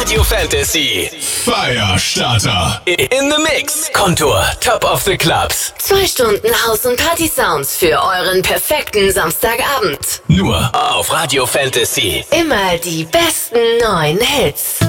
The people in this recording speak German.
Radio Fantasy. Firestarter. In the Mix. Kontur, Top of the Clubs. 2 Stunden House- und Party-Sounds für euren perfekten Samstagabend. Nur auf Radio Fantasy. Immer die besten neuen Hits.